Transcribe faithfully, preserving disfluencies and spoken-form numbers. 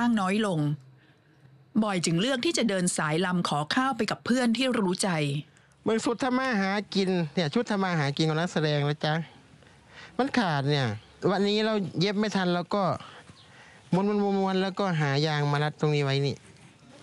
างน้อยลงบอยจึงเลือกที่จะเดินสายลำขอข้าวไปกับเพื่อนที่รู้ใจเมืองสุดทำมาหากินเนี่ยชุดทำมาหากินของนักแสดงนะจ๊ะมันขาดเนี่ยวันนี้เราเย็บไม่ทันแล้วก็ม้วนม้วนม้วนแล้วก็หายางมารัดตรงนี้ไว้นี่